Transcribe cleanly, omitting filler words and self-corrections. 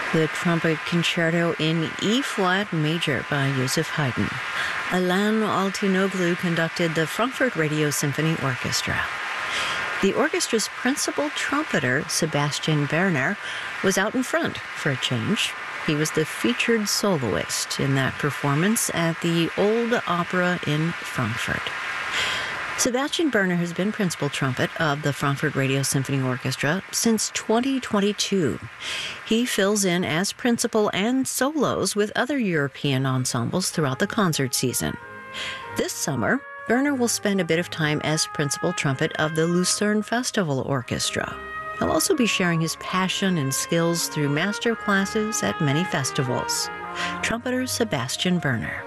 The Trumpet Concerto in E-flat major by Joseph Haydn. Ilan Altinoglu conducted the Frankfurt Radio Symphony Orchestra. The orchestra's principal trumpeter, Sebastian Werner, was out in front for a change. He was the featured soloist in that performance at the Old Opera in Frankfurt. Sebastian Werner has been principal trumpet of the Frankfurt Radio Symphony Orchestra since 2022. He fills in as principal and solos with other European ensembles throughout the concert season. This summer, Werner will spend a bit of time as principal trumpet of the Lucerne Festival Orchestra. He'll also be sharing his passion and skills through master classes at many festivals. Trumpeter Sebastian Werner.